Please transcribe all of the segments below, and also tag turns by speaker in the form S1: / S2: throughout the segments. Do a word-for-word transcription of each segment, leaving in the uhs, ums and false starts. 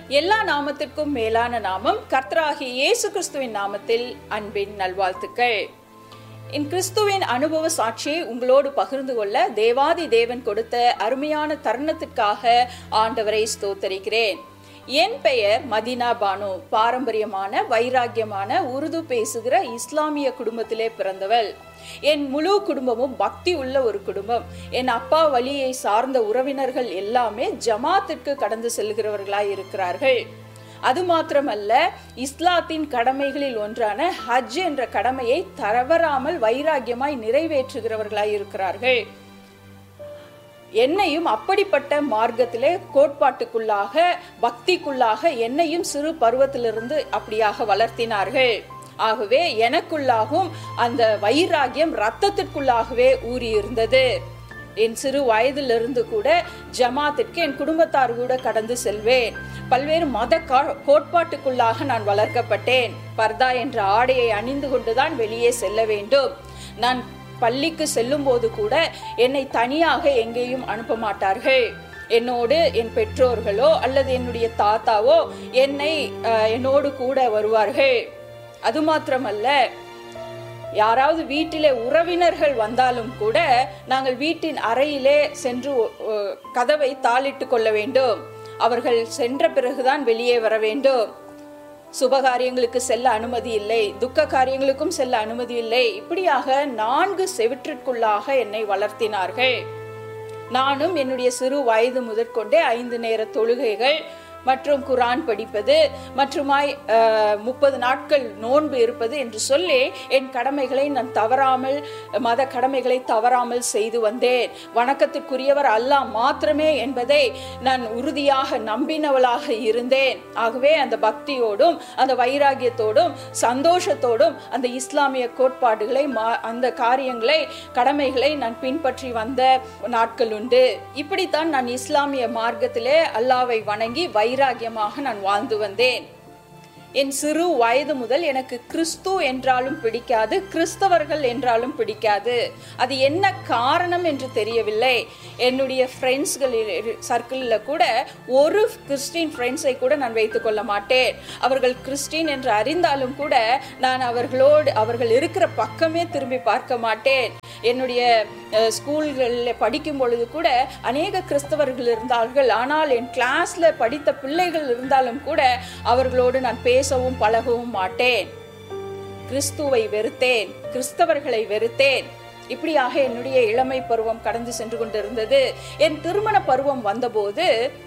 S1: எல்லா நாமத்திற்கும் மேலான நாமம் கர்த்தராகிய இயேசு கிறிஸ்துவின் நாமத்தில் அன்பின் நல்வாழ்த்துக்கள். என் கிறிஸ்துவின் அனுபவ சாட்சியை உங்களோடு பகிர்ந்து கொள்ள தேவாதி தேவன் கொடுத்த அருமையான தருணத்திற்காக ஆண்டவரை ஸ்தோத்தரிக்கிறேன். என் பெயர் மதீனா பானு. பாரம்பரியமான வைராக்கியமான உருது பேசுகிற இஸ்லாமிய குடும்பத்திலே பிறந்தவள். என் முழு குடும்பமும் பக்தி உள்ள ஒரு குடும்பம். என் அப்பா வழியை சார்ந்த உறவினர்கள் எல்லாமே ஜமாத்திற்கு கடந்து செல்கிறவர்களாய் இருக்கிறார்கள். அது மாத்திரமல்ல, இஸ்லாத்தின் கடமைகளில் ஒன்றான ஹஜ் என்ற கடமையை தவறாமல் வைராக்கியமாய் நிறைவேற்றுகிறவர்களாய் இருக்கிறார்கள். என்னையும் அப்படிப்பட்ட மார்க்கத்திலே கோட்பாட்டுக்குள்ளாக பக்திக்குள்ளாக என்னையும் சிறு பருவத்திலிருந்து அப்படியாக வளர்த்தினார்கள். ஆகவே எனக்குள்ளாகவும் அந்த வைராக்கியம் ரத்தத்திற்குள்ளாகவே ஊறி இருந்தது. என் சிறு வயதிலிருந்து கூட ஜமாத்திற்கு என் குடும்பத்தார் கூட கடந்து செல்வேன். பல்வேறு மத கோட்பாட்டுக்குள்ளாக நான் வளர்க்கப்பட்டேன். பர்தா என்ற ஆடையை அணிந்து கொண்டுதான் வெளியே செல்ல வேண்டும். நான் பள்ளிக்கு செல்லும் போது கூட என்னை தனியாக எங்கேயும் அனுப்ப மாட்டார்கள். என்னோடு என் பெற்றோர்களோ அல்லது என்னுடைய தாத்தாவோ என்னை என்னோடு கூட வருவார்கள். அது மாத்திரமல்ல, யாராவது வீட்டிலே உறவினர்கள் வந்தாலும் கூட நாங்கள் வீட்டின் அறையிலே சென்று கதவை தாளிட்டு கொள்ள வேண்டும். அவர்கள் சென்ற பிறகுதான் வெளியே வர வேண்டும். சுபகாரியங்களுக்கு செல்ல அனுமதி இல்லை, துக்க காரியங்களுக்கும் செல்ல அனுமதி இல்லை. இப்படியாக நான்கு செவிற்றிற்குள்ளாக என்னை வளர்த்தினார்கள். நானும் என்னுடைய சிறு வயது முதற்கொண்டே ஐந்து நேர தொழுகைகள் மற்றும் குரான் படிப்பது மற்றுமாய் முப்பது நாட்கள் நோன்பு இருப்பது என்று சொல்லி என் கடமைகளை நான் தவறாமல் மத கடமைகளை தவறாமல் செய்து வந்தேன். வணக்கத்திற்குரியவர் அல்லாஹ் மாத்திரமே என்பதை நான் உறுதியாக நம்பினவளாக இருந்தேன். ஆகவே அந்த பக்தியோடும் அந்த வைராகியத்தோடும் சந்தோஷத்தோடும் அந்த இஸ்லாமிய கோட்பாடுகளை அந்த காரியங்களை கடமைகளை நான் பின்பற்றி வந்த நாட்கள் உண்டு. இப்படித்தான் நான் இஸ்லாமிய மார்க்கத்திலே அல்லாஹ்வை வணங்கி வைராகியமாக நான் வாழ்ந்து வந்தேன். என் சிறு வயது முதல் எனக்கு கிறிஸ்து என்றாலும் பிடிக்காது, கிறிஸ்தவர்கள் என்றாலும் பிடிக்காது. அது என்ன காரணம் என்று தெரியவில்லை. என்னுடைய ஃப்ரெண்ட்ஸ்களில் சர்க்கிளில் கூட ஒரு கிறிஸ்டின் ஃப்ரெண்ட்ஸை கூட நான் வைத்துக் கொள்ள மாட்டேன். அவர்கள் கிறிஸ்டின் என்று அறிந்தாலும் கூட நான் அவர்களோடு அவர்கள் இருக்கிற பக்கமே திரும்பி பார்க்க மாட்டேன். என்னுடைய ஸ்கூல்களில் படிக்கும் பொழுது கூட அநேக கிறிஸ்தவர்கள் இருந்தார்கள். ஆனால் என் கிளாஸ்ல படித்த பிள்ளைகள் இருந்தாலும் கூட அவர்களோடு நான் பேசவும் பழகவும் மாட்டேன். கிறிஸ்துவை வெறுத்தேன், கிறிஸ்தவர்களை வெறுத்தேன். இப்படியாக என்னுடைய இளமை பருவம் கடந்து சென்று கொண்டிருந்தது. என் திருமண பருவம் வந்தபோது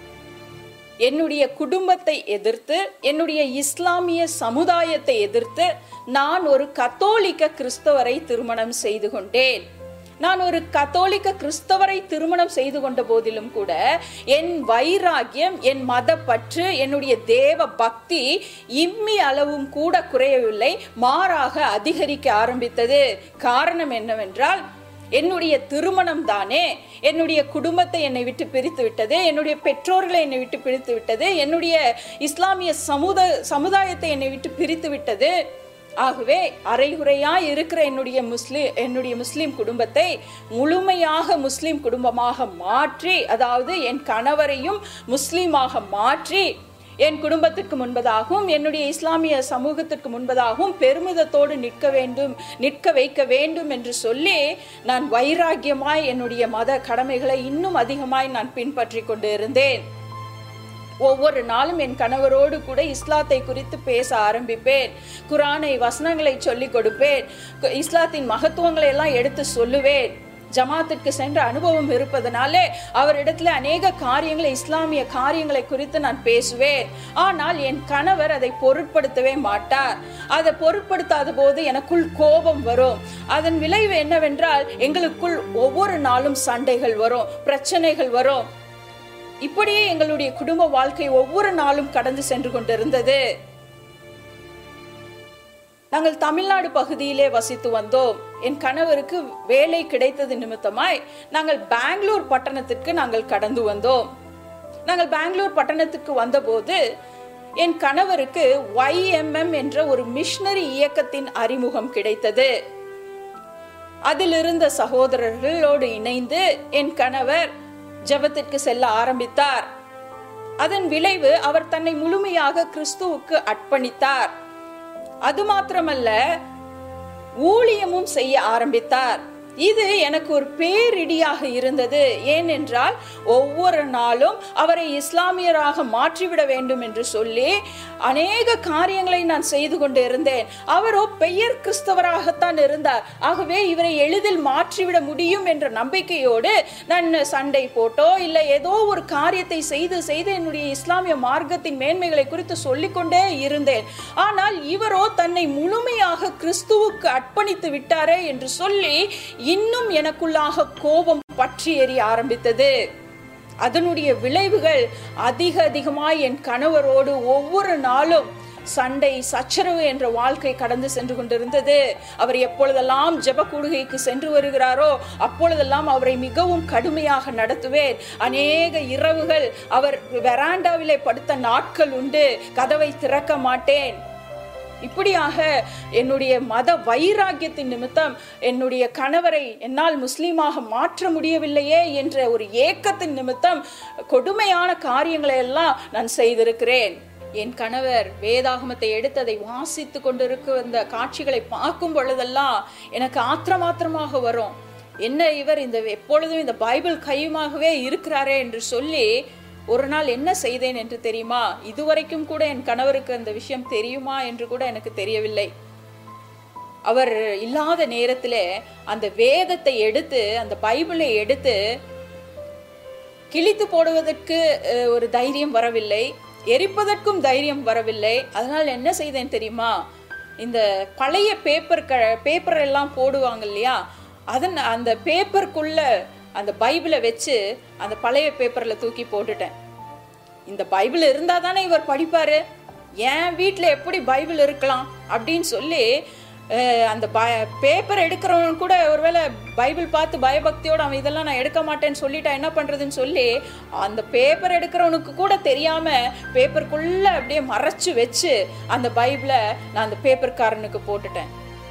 S1: என்னுடைய குடும்பத்தை எதிர்த்து, என்னுடைய இஸ்லாமிய சமுதாயத்தை எதிர்த்து நான் ஒரு கத்தோலிக்க கிறிஸ்தவரை திருமணம் செய்து கொண்டேன். நான் ஒரு கத்தோலிக்க கிறிஸ்தவரை திருமணம் செய்து கொண்ட போதிலும் கூட என் வைராக்கியம், என் மத பற்று, என்னுடைய தேவ பக்தி இம்மி அளவும் கூட குறையவில்லை, மாறாக அதிகரிக்க ஆரம்பித்தது. காரணம் என்னவென்றால், என்னுடைய திருமணம் தானே என்னுடைய குடும்பத்தை என்னை விட்டு பிரித்து விட்டது, என்னுடைய பெற்றோர்களை என்னை விட்டு பிரித்து விட்டது, என்னுடைய இஸ்லாமிய சமுதாய சமுதாயத்தை என்னை விட்டு பிரித்து விட்டது. ஆகவே அரைகுறையா இருக்கிற என்னுடைய முஸ்லிம் என்னுடைய முஸ்லிம் குடும்பத்தை முழுமையாக முஸ்லிம் குடும்பமாக மாற்றி, அதாவது என் கணவரையும் முஸ்லீமாக மாற்றி என் குடும்பத்திற்கு முன்பதாகவும் என்னுடைய இஸ்லாமிய சமூகத்திற்கு முன்பதாகவும் பெருமிதத்தோடு நிற்க வேண்டும் நிற்க வைக்க வேண்டும் என்று சொல்லி நான் வைராக்கியமாய் என்னுடைய மத கடமைகளை இன்னும் அதிகமாய் நான் பின்பற்றி கொண்டு இருந்தேன். ஒவ்வொரு நாளும் என் கணவரோடு கூட இஸ்லாத்தை குறித்து பேச ஆரம்பிப்பேன். குரானை வசனங்களை சொல்லிக் கொடுப்பேன். இஸ்லாத்தின் மகத்துவங்களை எல்லாம் எடுத்து சொல்லுவேன். ஜமாத்திற்கு சென்ற அனுபவம் இருப்பதனாலே அவரிடத்துல அநேக காரியங்களை, இஸ்லாமிய காரியங்களை குறித்து நான் பேசுவேன். ஆனால் என் கணவர் அதை பொருட்படுத்தவே மாட்டார். அதை பொருட்படுத்தாத போது எனக்குள் கோபம் வரும். அதன் விளைவு என்னவென்றால், எங்களுக்குள் ஒவ்வொரு நாளும் சண்டைகள் வரும், பிரச்சனைகள் வரும். இப்படியே எங்களுடைய குடும்ப வாழ்க்கை ஒவ்வொரு நாளும் கடந்து சென்று கொண்டிருந்தது. நாங்கள் தமிழ்நாடு பகுதியிலே வசித்து வந்தோம். என் கணவருக்கு வேலை கிடைத்தது நிமித்தமாய் நாங்கள் பெங்களூர் பட்டணத்திற்கு நாங்கள் கடந்து வந்தோம். நாங்கள் பெங்களூர் பட்டணத்துக்கு வந்தபோது என் கணவருக்கு ஒய் எம் எம் என்ற ஒரு மிஷனரி இயக்கத்தின் அறிமுகம் கிடைத்தது. அதில் இருந்த சகோதரர்களோடு இணைந்து என் கணவர் ஜெபத்திற்கு செல்ல ஆரம்பித்தார். அதன் விளைவு அவர் தன்னை முழுமையாக கிறிஸ்துவுக்கு அர்ப்பணித்தார். அது மாத்திரமல்ல, ஊழியமும் செய்ய ஆரம்பித்தார். இது எனக்கு ஒரு பேரிடியாக இருந்தது. ஏனென்றால் ஒவ்வொரு நாளும் அவரை இஸ்லாமியராக மாற்றிவிட வேண்டும் என்று சொல்லி அநேக காரியங்களை நான் செய்து கொண்டு இருந்தேன். அவரோ பெயர் கிறிஸ்தவராகத்தான் இருந்தார். ஆகவே இவரை எளிதில் மாற்றிவிட முடியும் என்ற நம்பிக்கையோடு நான் சண்டை போட்டோ இல்லை ஏதோ ஒரு காரியத்தை செய்து செய்து என்னுடைய இஸ்லாமிய மார்க்கத்தின் மேன்மைகளை குறித்து சொல்லிக்கொண்டே இருந்தேன். ஆனால் இவரோ தன்னை முழுமையாக கிறிஸ்துவுக்கு அர்ப்பணித்து விட்டாரே என்று சொல்லி இன்னும் எனக்குள்ளாக கோபம் பற்றி எரிய ஆரம்பித்தது. அதனுடைய விளைவுகள் அதிக அதிகமாய் என் கணவரோடு ஒவ்வொரு நாளும் சண்டை சச்சரவு என்ற வாழ்க்கை கடந்து சென்று கொண்டிருந்தது. அவர் எப்பொழுதெல்லாம் ஜெப கூடுகைக்கு சென்று வருகிறாரோ அப்பொழுதெல்லாம் அவரை மிகவும் கடுமையாக நடத்துவேன். அநேக இரவுகள் அவர் வெராண்டாவிலே படுத்த நாட்கள் உண்டு. கதவை திறக்க மாட்டேன். இப்படியாக என்னுடைய மத வைராக்கியத்தின் நிமித்தம் என்னுடைய கணவரை என்னால் முஸ்லீமாக மாற்ற முடியவில்லையே என்ற ஒரு ஏக்கத்தின் நிமித்தம் கொடுமையான காரியங்களை எல்லாம் நான் செய்திருக்கிறேன். என் கணவர் வேதாகமத்தை எடுத்து அதை வாசித்து கொண்டிருக்க அந்த காட்சிகளை பார்க்கும் பொழுதெல்லாம் எனக்கு ஆத்திரமாத்திரமாக வரும். என்ன இவர் இந்த எப்பொழுதும் இந்த பைபிள் கையுமாகவே இருக்கிறாரே என்று சொல்லி ஒரு நாள் என்ன செய்தேன் என்று தெரியுமா? இதுவரைக்கும் கூட என் கணவருக்கு அந்த விஷயம் தெரியுமா என்று கூட எனக்கு தெரியவில்லை. அவர் இல்லாத நேரத்திலே அந்த வேதத்தை எடுத்து அந்த பைபிளை எடுத்து கிழித்து போடுவதற்கு ஒரு தைரியம் வரவில்லை, எரிப்பதற்கும் தைரியம் வரவில்லை. அதனால் என்ன செய்தேன் தெரியுமா? இந்த பழைய பேப்பர் பேப்பர் எல்லாம் போடுவாங்க இல்லையா, அதன் அந்த பேப்பருக்குள்ள அந்த பைபிளை வச்சு அந்த பழைய பேப்பர்ல தூக்கி போட்டுட்டேன். இந்த பைபிள் இருந்தா தானே இவர் படிப்பாரு, என் வீட்டுல எப்படி பைபிள் இருக்கலாம் அப்படின்னு சொல்லி அந்த பேப்பர் எடுக்கிறவன் கூட ஒருவேளை பைபிள் பார்த்து பயபக்தியோட அவன் இதெல்லாம் நான் எடுக்க மாட்டேன்னு சொல்லிட்டா என்ன பண்றதுன்னு சொல்லி அந்த பேப்பர் எடுக்கிறவனுக்கு கூட தெரியாம பேப்பருக்குள்ள அப்படியே மறைச்சு வச்சு அந்த பைபிளை நான் அந்த பேப்பர்காரனுக்கு போட்டுட்டேன்.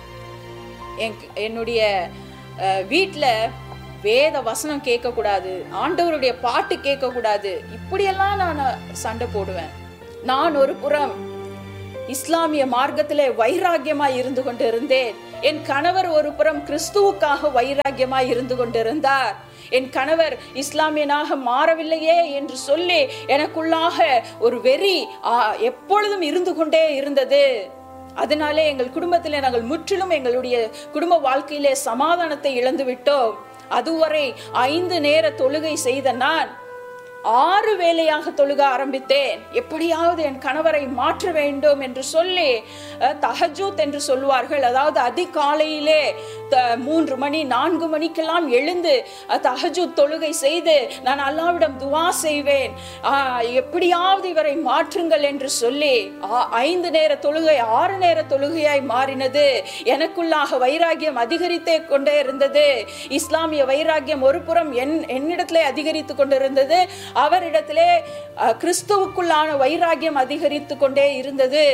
S1: என்னுடைய வீட்டுல வேத வசனம் கேட்க கூடாது, ஆண்டவருடைய பாட்டு கேட்க கூடாது, இப்படியெல்லாம் நான் சண்டை போடுவேன். நான் ஒரு புறம் இஸ்லாமிய மார்க்கத்திலே வைராக்கியமாய் இருந்து கொண்டு இருந்தேன். என் கணவர் ஒரு புறம் கிறிஸ்துவுக்காக வைராக்கியமாய் இருந்து கொண்டிருந்தார். என் கணவர் இஸ்லாமியனாக மாறவில்லையே என்று சொல்லி எனக்குள்ளாக ஒரு வெறி எப்பொழுதும் இருந்து கொண்டே இருந்தது. அதனாலே எங்கள் குடும்பத்திலே நாங்கள் முற்றிலும் எங்களுடைய குடும்ப வாழ்க்கையிலே சமாதானத்தை இழந்து விட்டோம். அதுவரை ஐந்து நேர தொழுகை செய்த நான் ஆறு வேளையாக தொழுக ஆரம்பித்தேன். எப்படியாவது என் கணவரை மாற்ற வேண்டும் என்று சொல்லி தஹஜ்ஜுத் என்று சொல்வார்கள், அதாவது அதிகாலையிலே மூன்று மணி நான்கு மணிக்கெல்லாம் எழுந்து தஹஜ்ஜுத் தொழுகை செய்து நான் அல்லாஹ்விடம் துஆ செய்வேன், எப்படியாவது இவரை மாற்றுங்கள் என்று சொல்லி ஐந்து நேர தொழுகை ஆறு நேர தொழுகையாய் மாறினது. எனக்குள்ளாக வைராக்கியம் அதிகரித்தே கொண்டே இருந்தது. இஸ்லாமிய வைராக்கியம் ஒரு புறம் என் என்னிடத்திலே அதிகரித்து கொண்டிருந்தது, அவரிடத்திலே கிறிஸ்துவுக்குள்ளான வைராக்கியம் அதிகரித்து கொண்டே இருந்தது.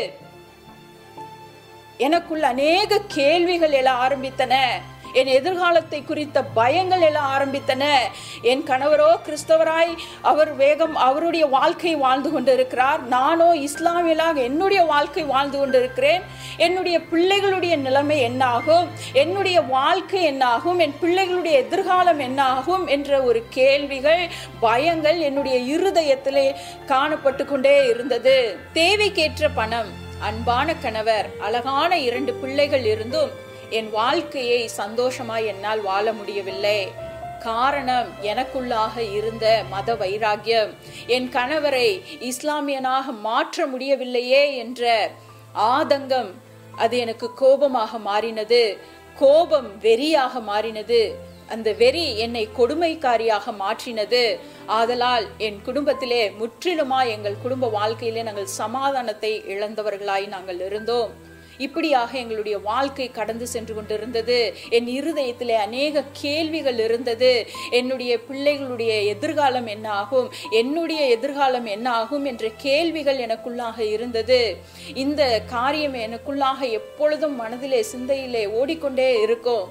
S1: எனக்குள்ள அநேக கேள்விகள் எழ ஆரம்பித்தன. என் எதிர்காலத்தை குறித்த பயங்கள் எல்லாம் ஆரம்பித்தன. என் கணவரோ கிறிஸ்தவராய் அவர் வேகம் அவருடைய வாழ்க்கை வாழ்ந்து கொண்டிருக்கிறார், நானோ இஸ்லாமியலாக என்னுடைய வாழ்க்கை வாழ்ந்து கொண்டிருக்கிறேன். என்னுடைய பிள்ளைகளுடைய நிலைமை என்னாகும், என்னுடைய வாழ்க்கை என்னாகும், என் பிள்ளைகளுடைய எதிர்காலம் என்னாகும் என்ற ஒரு கேள்விகள் பயங்கள் என்னுடைய இருதயத்திலே காணப்பட்டு கொண்டே இருந்தது. தேவைக்கேற்ற பணம், அன்பான கணவர், அழகான இரண்டு பிள்ளைகள் இருந்தும் என் வாழ்க்கையை சந்தோஷமாய் என்னால் வாழ முடியவில்லை. காரணம் எனக்குள்ளாக இருந்த மத வைராக்கியம். என் கணவரை இஸ்லாமியனாக மாற்ற முடியவில்லையே என்ற ஆதங்கம் அது எனக்கு கோபமாக மாறினது. கோபம் வெறியாக மாறினது. அந்த வெறி என்னை கொடுமைக்காரியாக மாற்றினது. ஆதலால் என் குடும்பத்திலே முற்றிலுமாய் எங்கள் குடும்ப வாழ்க்கையிலே நாங்கள் சமாதானத்தை இழந்தவர்களாய் நாங்கள் இருந்தோம். இப்படியாக எங்களுடைய வாழ்க்கை கடந்து சென்று கொண்டிருந்தது. என் இருதயத்திலே அநேக கேள்விகள் இருந்தது. என்னுடைய பிள்ளைகளுடைய எதிர்காலம் என்ன ஆகும், என்னுடைய எதிர்காலம் என்ன ஆகும் என்ற கேள்விகள் எனக்குள்ளாக இருந்தது. இந்த காரியம் எனக்குள்ளாக எப்பொழுதும் மனதிலே சிந்தையிலே ஓடிக்கொண்டே இருக்கும்.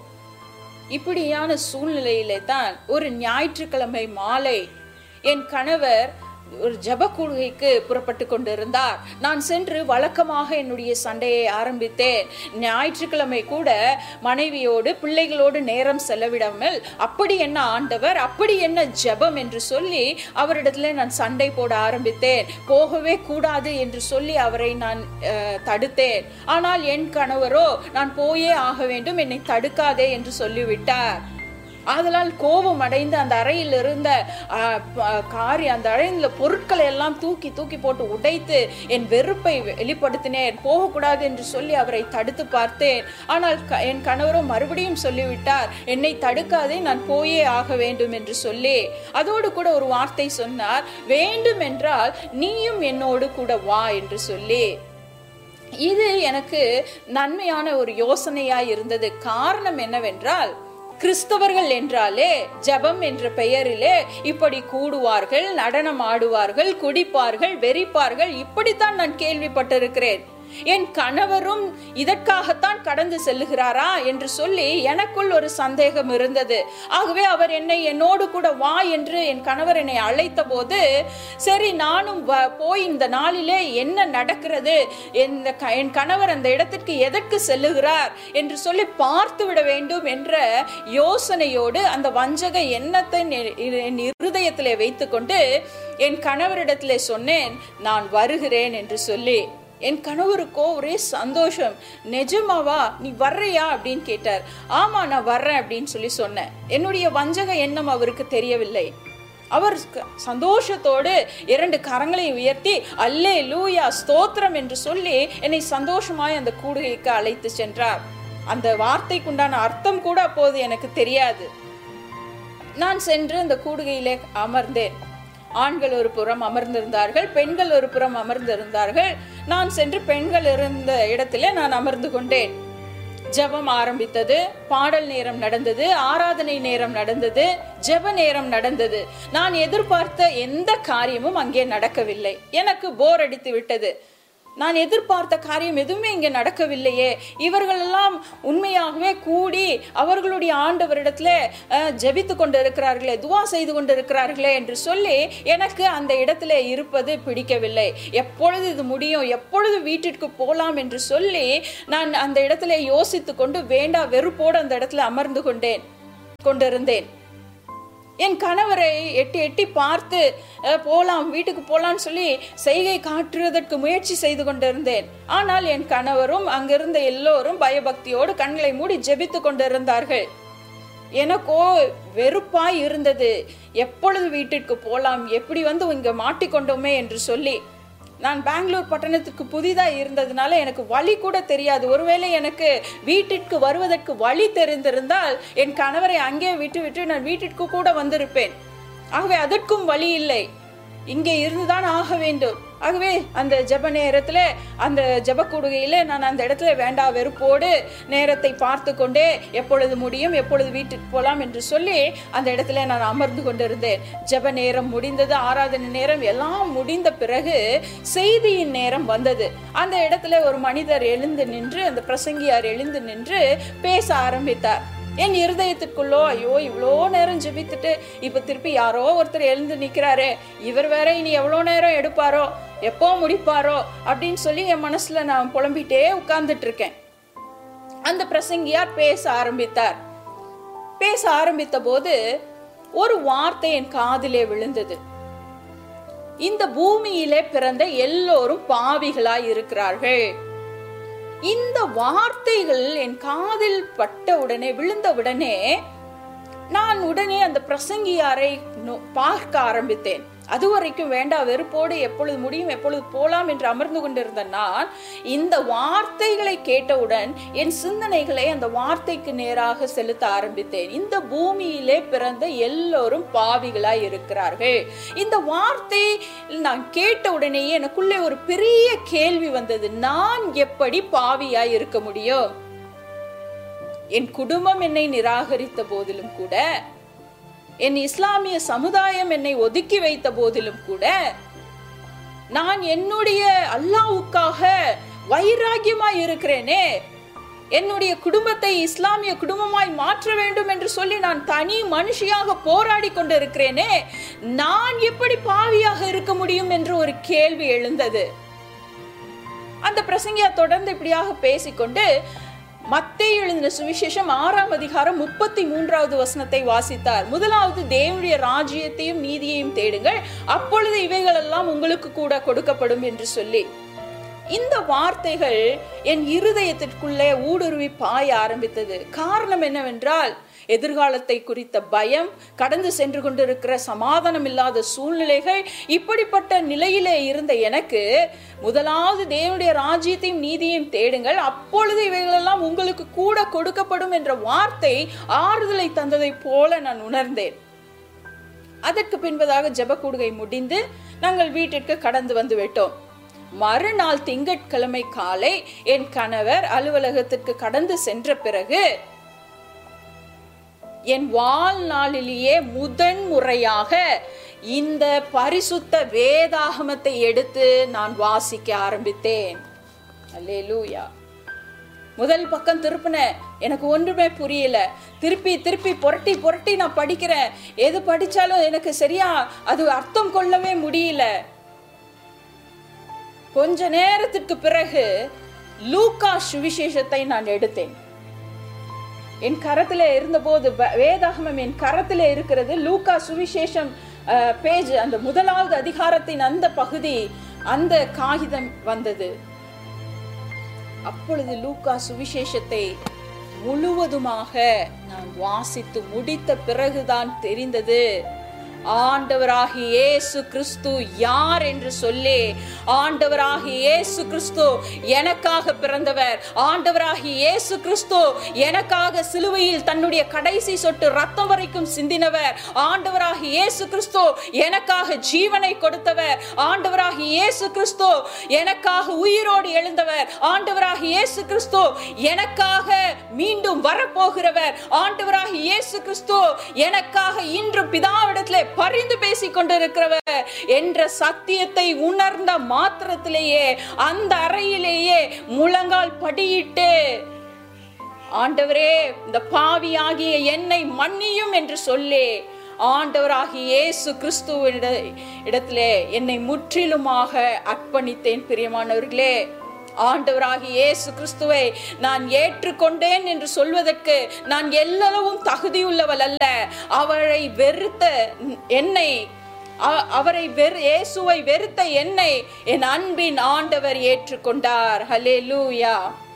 S1: இப்படியான சூழ்நிலையிலே தான் ஒரு ஞாயிற்றுக்கிழமை மாலை என் கணவர் ஒரு ஜெப கூடுகைக்கு புறப்பட்டு கொண்டிருந்தார். நான் சென்று வழக்கமாக என்னுடைய சண்டையை ஆரம்பித்தேன். ஞாயிற்றுக்கிழமை கூட மனைவியோடு பிள்ளைகளோடு நேரம் செலவிடாமல் அப்படி என்ன ஆண்டவர், அப்படி என்ன ஜெபம் என்று சொல்லி அவரிடத்துல நான் சண்டை போட ஆரம்பித்தேன். போகவே கூடாது என்று சொல்லி அவரை நான் தடுத்தேன். ஆனால் என் கணவரோ நான் போயே ஆக வேண்டும், என்னை தடுக்காதே என்று சொல்லிவிட்டார். ஆதலால் கோபம் அடைந்து அந்த அறையில் இருந்த காரி அந்த அறையில் பொருட்களை எல்லாம் தூக்கி தூக்கி போட்டு உடைத்து என் வெறுப்பை வெளிப்படுத்தினேன். போகக்கூடாது என்று சொல்லி அவரை தடுத்து பார்த்தேன். ஆனால் என் கணவரோ மறுபடியும் சொல்லிவிட்டார், என்னை தடுக்காதே, நான் போயே ஆக வேண்டும் என்று சொல்லி. அதோடு கூட ஒரு வார்த்தை சொன்னார், வேண்டும் என்றால் நீயும் என்னோடு கூட வா என்று சொல்லி. இது எனக்கு நன்மையான ஒரு யோசனையாய் இருந்தது. காரணம் என்னவென்றால், கிறிஸ்தவர்கள் என்றாலே ஜெபம் என்ற பெயரிலே இப்படி கூடுவார்கள், நடனம் ஆடுவார்கள், குடிப்பார்கள், வெறிப்பார்கள், இப்படித்தான் நான் கேள்விப்பட்டிருக்கிறேன். என் கணவரும் இதற்காகத்தான் கடந்து செல்லுகிறாரா என்று சொல்லி எனக்குள் ஒரு சந்தேகம் இருந்தது. ஆகவே அவர் என்னை என்னோடு கூட வா என்று என் கணவர் என்னை அழைத்த போது, சரி நானும் போய் இந்த நாளிலே என்ன நடக்கிறது, என் கணவர் அந்த இடத்திற்கு எதற்கு செல்லுகிறார் என்று சொல்லி பார்த்து விட வேண்டும் என்ற யோசனையோடு அந்த வஞ்சக எண்ணத்தை என் இருதயத்திலே வைத்துக்கொண்டு என் கணவரிடத்திலே சொன்னேன், நான் வருகிறேன் என்று சொல்லி. என் கணவருக்கோ ஒரே சந்தோஷம். நிஜமாவா, நீ வர்றையா அப்படின்னு கேட்டார். ஆமா நான் வர்றேன் அப்படின்னு சொல்லி சொன்னேன். என்னுடைய வஞ்சக எண்ணம் அவருக்கு தெரியவில்லை. அவர் சந்தோஷத்தோடு இரண்டு கரங்களை உயர்த்தி அல்லேலூயா ஸ்தோத்திரம் என்று சொல்லி என்னை சந்தோஷமாய் அந்த கூடுகைக்கு அழைத்து சென்றார். அந்த வார்த்தைக்குண்டான அர்த்தம் கூட அப்போது எனக்கு தெரியாது. நான் சென்று அந்த கூடுகையிலே அமர்ந்தேன். ஆண்கள் ஒரு புறம் அமர்ந்திருந்தார்கள், பெண்கள் ஒரு புறம் அமர்ந்திருந்தார்கள். நான் சென்று பெண்கள் இருந்த இடத்திலே நான் அமர்ந்து கொண்டேன். ஜெபம் ஆரம்பித்தது, பாடல் நேரம் நடந்தது, ஆராதனை நேரம் நடந்தது, ஜெப நேரம் நடந்தது. நான் எதிர்பார்த்த எந்த காரியமும் அங்கே நடக்கவில்லை. எனக்கு போர் அடித்து விட்டது. நான் எதிர்பார்த்த காரியம் எதுவுமே இங்கே நடக்கவில்லையே. இவர்கள் எல்லாம் உண்மையாகவே கூடி அவர்களுடைய ஆண்டவரிடத்துல ஜெபித்து கொண்டு இருக்கிறார்களே, துவா செய்து கொண்டு இருக்கிறார்களே என்று சொல்லி எனக்கு அந்த இடத்துல இருப்பது பிடிக்கவில்லை. எப்பொழுது இது முடியும், எப்பொழுது வீட்டிற்கு போகலாம் என்று சொல்லி நான் அந்த இடத்துல யோசித்து கொண்டு வேண்டா வெறுப்போடு அந்த இடத்துல அமர்ந்து கொண்டேன் கொண்டிருந்தேன். என் கணவரை எட்டி எட்டி பார்த்து போலாம், வீட்டுக்கு போலான்னு சொல்லி செய்கை காட்டுவதற்கு முயற்சி செய்து கொண்டிருந்தேன். ஆனால் என் கணவரும் அங்கிருந்த எல்லோரும் பயபக்தியோடு கண்களை மூடி ஜெபித்து கொண்டிருந்தார்கள். எனக்கோ வெறுப்பாய் இருந்தது. எப்பொழுது வீட்டிற்கு போலாம், எப்படி வந்து இங்க மாட்டிக்கொண்டோமே என்று சொல்லி. நான் பெங்களூர் பட்டணத்துக்கு புதிதாக இருந்ததுனால எனக்கு வழி கூட தெரியாது. ஒருவேளை எனக்கு வீட்டிற்கு வருவதற்கு வழி தெரிந்திருந்தால் என் கணவரை அங்கே விட்டு விட்டு நான் வீட்டிற்கு கூட வந்திருப்பேன். ஆகவே அதற்கும் வழி இல்லை. இங்கே இருந்துதான் ஆக வேண்டும். ஆகவே அந்த ஜெப நேரத்துல அந்த ஜெப கூடுகையில நான் அந்த இடத்துல வேண்டா வெறுப்போடு நேரத்தை பார்த்து கொண்டே எப்பொழுது முடியும், எப்பொழுது வீட்டுக்கு போலாம் என்று சொல்லி அந்த இடத்துல நான் அமர்ந்து கொண்டிருந்தேன். ஜெப நேரம் முடிந்தது, ஆராதனை நேரம் எல்லாம் முடிந்த பிறகு செய்தியின் நேரம் வந்தது. அந்த இடத்துல ஒரு மனிதர் எழுந்து நின்று, அந்த பிரசங்கியார் எழுந்து நின்று பேச ஆரம்பித்தார். என் இருதயத்துக்குள்ளோ, ஐயோ இவ்வளோ நேரம் ஜெபித்துட்டு இப்ப திருப்பி யாரோ ஒருத்தர் எழுந்து நிக்கிறாரு, இவர் வேற இனி எவ்வளோ நேரம் எடுப்பாரோ, எப்போ முடிப்பாரோ அப்படின்னு சொல்லி என் மனசுல நான் புலம்பிட்டே உட்கார்ந்துட்டு இருக்கேன். அந்த பிரசங்கியார் பேச ஆரம்பித்தார். பேச ஆரம்பித்த போது ஒரு வார்த்தை என் காதிலே விழுந்தது. இந்த பூமியிலே பிறந்த எல்லோரும் பாவிகளாய் இருக்கிறார்கள். இந்த வார்த்தைகள் என் காதில் பட்ட உடனே, விழுந்த உடனே நான் உடனே அந்த பிரசங்கியாரை பார்க்க ஆரம்பித்தேன். அதுவரைக்கும் வேண்டா வெறுப்போடு எப்பொழுது முடியும், எப்பொழுது போலாம் என்று அமர்ந்து கொண்டிருந்த நான் இந்த வார்த்தைகளை கேட்டவுடன் என் சிந்தனைகளை அந்த வார்த்தைக்கு நேராக செலுத்த ஆரம்பித்தேன். இந்த பூமியிலே பிறந்த எல்லோரும் பாவிகளாய் இருக்கிறார்கள். இந்த வார்த்தை நான் கேட்ட உடனேயே எனக்குள்ளே ஒரு பெரிய கேள்வி வந்தது. நான் எப்படி பாவியாய் இருக்க முடியும்? என் குடும்பம் என்னை நிராகரித்த போதிலும் கூட, என் இஸ்லாமிய சமுதாயம் என்னை ஒதுக்கி வைத்த போதிலும் கூட, நான் என்னுடைய அல்லாஹ்வுக்காக வைராகியமாய் இருக்கிறேனே, என்னுடைய குடும்பத்தை இஸ்லாமிய குடும்பமாய் மாற்ற வேண்டும் என்று சொல்லி நான் தனி மனுஷியாக போராடி கொண்டு இருக்கிறேனே, நான் எப்படி பாவியாக இருக்க முடியும் என்று ஒரு கேள்வி எழுந்தது. அந்த பிரசங்கியா தொடர்ந்து இப்படியாக பேசிக்கொண்டு மத்தேயு எழுதின சுவிசேஷம் ஆறாம் அதிகாரம் முப்பத்தி மூன்றாவது வசனத்தை வாசித்தார். முதலாவது தேவனுடைய ராஜ்யத்தையும் நீதியையும் தேடுங்கள், அப்பொழுது இவைகள் எல்லாம் உங்களுக்கு கூட கொடுக்கப்படும் என்று சொல்லி, இந்த வார்த்தைகள் என் இருதயத்திற்குள்ளே ஊடுருவி பாய ஆரம்பித்தது. காரணம் என்னவென்றால், எதிர்காலத்தை குறித்த பயம், கடந்து சென்று கொண்டிருக்கிற சமாதானம் இல்லாத சூழ்நிலைகள், இப்படிப்பட்ட நிலையிலே இருந்த எனக்கு முதலாவது தேவனுடைய ராஜ்யத்தையும் நீதியையும் தேடுங்கள், அப்பொழுது இவைகளெல்லாம் உங்களுக்கு கூட கொடுக்கப்படும் என்ற வார்த்தை ஆறுதலை தந்ததை போல நான் உணர்ந்தேன். அதற்கு பின்பதாக ஜெப கூடுகை முடிந்து நாங்கள் வீட்டிற்கு கடந்து வந்து விட்டோம். மறுநாள் திங்கட்கிழமை காலை என் கணவர் அலுவலகத்திற்கு கடந்து சென்ற பிறகு என் வாழ்நாளிலேயே முதன் முறையாக இந்த பரிசுத்த வேதாகமத்தை எடுத்து நான் வாசிக்க ஆரம்பித்தேன். அல்லேலூயா. முதல் பக்கம் திருப்பின, எனக்கு ஒன்றுமே புரியல. திருப்பி திருப்பி புரட்டி புரட்டி நான் படிக்கிறேன். எது படிச்சாலும் எனக்கு சரியா அது அர்த்தம் கொள்ளவே முடியல. கொஞ்ச நேரத்திற்கு பிறகு லூக்கா சுவிசேஷத்தை நான் எடுத்தேன். என் கரத்திலே இருந்தபோது, வேதாகமம் என் கரத்திலே இருக்கிறது. லூக்கா சுவிசேஷம் பேஜ், அந்த முதலாவது அதிகாரத்தின் அந்த பகுதி, அந்த காகிதம் வந்தது. அப்பொழுது லூக்கா சுவிசேஷத்தை முழுவதுமாக நான் வாசித்து முடித்த பிறகுதான் தெரிந்தது, ஆண்டவராகிய இயேசு கிறிஸ்து யார் என்று சொல்லி. ஆண்டவராகிய இயேசு கிறிஸ்து எனக்காக பிறந்தவர். ஆண்டவராகிய இயேசு கிறிஸ்து எனக்காக சிலுவையில் தன்னுடைய கடைசி சொட்டு ரத்தம் வரைக்கும் சிந்தினவர். ஆண்டவராகிய இயேசு கிறிஸ்து எனக்காக ஜீவனை கொடுத்தவர். ஆண்டவராகிய இயேசு கிறிஸ்து எனக்காக உயிரோடு எழுந்தவர். ஆண்டவராகிய இயேசு கிறிஸ்து எனக்காக மீண்டும் வரப்போகிறவர். ஆண்டவராகிய இயேசு கிறிஸ்து எனக்காக இன்று பிதாவிடத்திலே பரிந்து பேசிக் கொண்டிருக்கிறவர் என்ற சத்தியத்தை உணர்ந்த மாத்திரத்திலேயே அந்த அறையிலேயே முழங்கால் படியிட்டு, ஆண்டவரே இந்த பாவியாகிய என்னை மன்னியும் என்று சொல்லி ஆண்டவராகிய இயேசு கிறிஸ்துவின் இடத்திலே என்னை முற்றிலுமாக அர்ப்பணித்தேன். பிரியமானவர்களே, ஆண்டவராகிய இயேசு கிறிஸ்துவை நான் ஏற்றுக்கொண்டேன் என்று சொல்வதற்கு நான் எல்லளவும் தகுதியுள்ளவள் அல்ல. அவரை வெறுத்த என்னை, அவரை வெறு இயேசுவை வெறுத்த என்னை என் அன்பின் ஆண்டவர் ஏற்றுக்கொண்டார். ஹல்லேலூயா.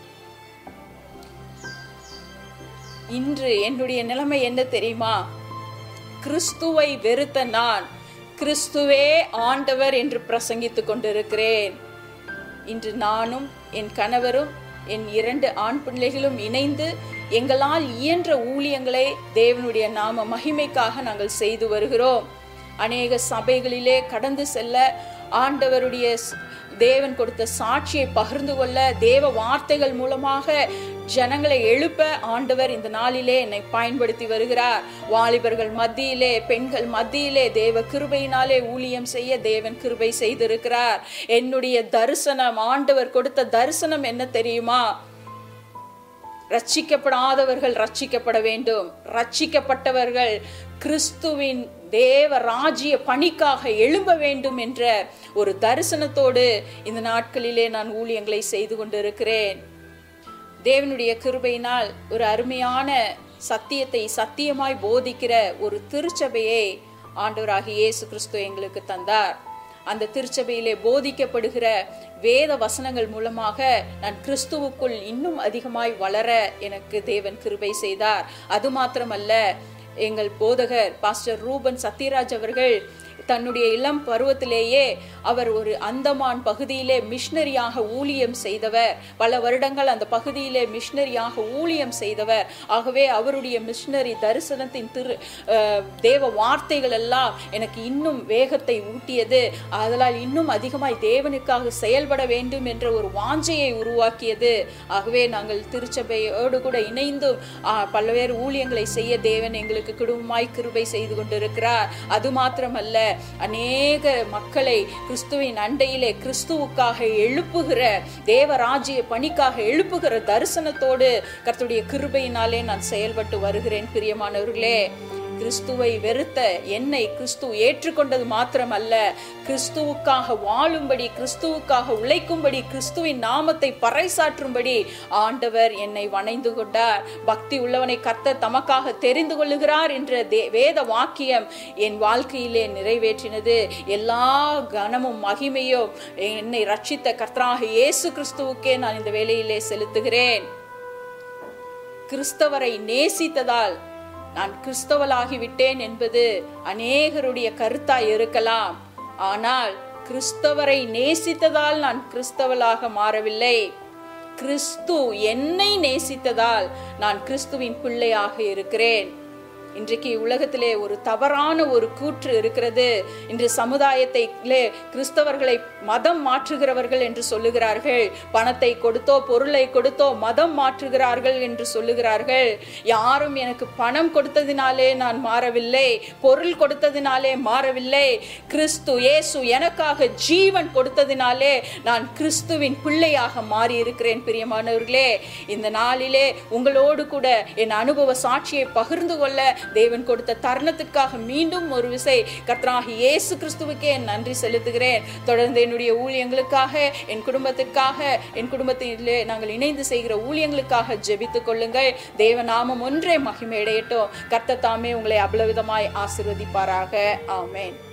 S1: இன்று என்னுடைய நிலைமை என்ன தெரியுமா? கிறிஸ்துவை வெறுத்த நான் கிறிஸ்துவே ஆண்டவர் என்று பிரசங்கித்துக் கொண்டிருக்கிறேன். இன்று நானும் என் கணவரும் என் இரண்டு ஆண் பிள்ளைகளும் இணைந்து எங்களால் இயன்ற ஊழியங்களை தேவனுடைய நாம மகிமைக்காக நாங்கள் செய்து வருகிறோம். அநேக சபைகளிலே கடந்து செல்ல, ஆண்டவருடைய தேவன் கொடுத்த சாட்சியை பகிர்ந்து கொள்ள, தேவ வார்த்தைகள் மூலமாக ஜனங்களை எழுப்ப ஆண்டவர் இந்த நாளிலே என்னை பயன்படுத்தி வருகிறார். வாலிபர்கள் மத்தியிலே, பெண்கள் மத்தியிலே தேவ கிருபையினாலே ஊழியம் செய்ய தேவன் கிருபை செய்திருக்கிறார். என்னுடைய தரிசனம், ஆண்டவர் கொடுத்த தரிசனம் என்ன தெரியுமா? ரட்சிக்கப்படாதவர்கள் ரட்சிக்கப்பட வேண்டும், ரட்சிக்கப்பட்டவர்கள் கிறிஸ்துவின் தேவ ராஜ்ய பணிக்காக எழும்ப வேண்டும் என்ற ஒரு தரிசனத்தோடு இந்த நாட்களிலே நான் ஊழியங்களை செய்து கொண்டிருக்கிறேன். தேவனுடைய கிருபையினால் ஒரு அருமையான சத்தியத்தை சத்தியமாய் போதிக்கிற ஒரு திருச்சபையை ஆண்டவராகிய இயேசு கிறிஸ்து எங்களுக்கு தந்தார். அந்த திருச்சபையிலே போதிக்கப்படுகிற வேத வசனங்கள் மூலமாக நான் கிறிஸ்துவுக்குள் இன்னும் அதிகமாய் வளர எனக்கு தேவன் கிருபை செய்தார். அது மாத்திரமல்ல, எங்கள் போதகர் பாஸ்டர் ரூபன் சத்யராஜ் அவர்கள் தன்னுடைய இளம் பருவத்திலேயே அவர் ஒரு அந்தமான் பகுதியிலே மிஷனரியாக ஊழியம் செய்தவர். பல வருடங்கள் அந்த பகுதியிலே மிஷனரியாக ஊழியம் செய்தவர். ஆகவே அவருடைய மிஷனரி தரிசனத்தின் திரு தேவ வார்த்தைகள் எல்லாம் எனக்கு இன்னும் வேகத்தை ஊட்டியது. அதனால் இன்னும் அதிகமாய் தேவனுக்காக செயல்பட வேண்டும் என்ற ஒரு வாஞ்சையை உருவாக்கியது. ஆகவே நாங்கள் திருச்சபையோடு கூட இணைந்தும் பல்வேறு ஊழியங்களை செய்ய தேவன் எங்களுக்கு குடும்பமாய் கிருபை செய்து கொண்டிருக்கிறார். அது மாத்திரமல்ல, அநேக மக்களை கிறிஸ்துவின் அண்டையிலே கிறிஸ்துவுக்காக எழுப்புகிற, தேவராஜ்ய பணிக்காக எழுப்புகிற தரிசனத்தோடு கர்த்தருடைய கிருபையினாலே நான் செயல்பட்டு வருகிறேன். பிரியமானவர்களே, கிறிஸ்துவை வெறுத்த என்னை கிறிஸ்து ஏற்றுக்கொண்டது மாத்திரமல்ல, கிறிஸ்துவுக்காக வாழும்படி, கிறிஸ்துவுக்காக உழைக்கும்படி, கிறிஸ்துவின் நாமத்தை பறைசாற்றும்படி ஆண்டவர் என்னை வணைந்து கொண்டார். பக்தி உள்ளவனை கர்த்தர் தமக்காக தெரிந்து கொள்ளுகிறார் என்ற வேத வாக்கியம் என் வாழ்க்கையிலே நிறைவேற்றினது. எல்லா கனமும் மகிமையும் என்னை ரட்சித்த கர்த்தராக இயேசு கிறிஸ்துவுக்கே நான் இந்த வேளையிலே செலுத்துகிறேன். கிறிஸ்தவரை நேசித்ததால் நான் கிறிஸ்தவளாகி விட்டேன் என்பது அநேகருடைய கருத்தாய் இருக்கலாம். ஆனால் கிறிஸ்தவரை நேசித்ததால் நான் கிறிஸ்தவளாக மாறவில்லை. கிறிஸ்து என்னை நேசித்ததால் நான் கிறிஸ்துவின் பிள்ளையாக இருக்கிறேன். இன்றைக்கு உலகத்திலே ஒரு தவறான ஒரு கூற்று இருக்கிறது. இன்று சமுதாயத்தை கிறிஸ்தவர்களை மதம் மாற்றுகிறவர்கள் என்று சொல்லுகிறார்கள். பணத்தை கொடுத்தோ பொருளை கொடுத்தோ மதம் மாற்றுகிறார்கள் என்று சொல்லுகிறார்கள். யாரும் எனக்கு பணம் கொடுத்ததினாலே நான் மாறவில்லை, பொருள் கொடுத்ததினாலே மாறவில்லை. கிறிஸ்து இயேசு எனக்காக ஜீவன் கொடுத்ததினாலே நான் கிறிஸ்துவின் பிள்ளையாக மாறி இருக்கிறேன். பிரியமானவர்களே, இந்த நாளிலே உங்களோடு கூட என் அனுபவ சாட்சியை பகிர்ந்து கொள்ள தேவன் கொடுத்த தருணத்திற்காக மீண்டும் ஒரு விசை கர்த்தராகிய இயேசு கிறிஸ்துவுக்கே நன்றி செலுத்துகிறேன். தொடர்ந்து என்னுடைய ஊழியங்களுக்காக, என் குடும்பத்திற்காக, என் குடும்பத்திலே நாங்கள் இணைந்து செய்கிற ஊழியங்களுக்காக ஜெபித்துக் கொள்ளுங்கள். தேவ நாமம் ஒன்றே மகிமையடையட்டும். கர்த்தர் தாமே உங்களை அபலவிதமாய் ஆசீர்வதிப்பாராக. ஆமென்.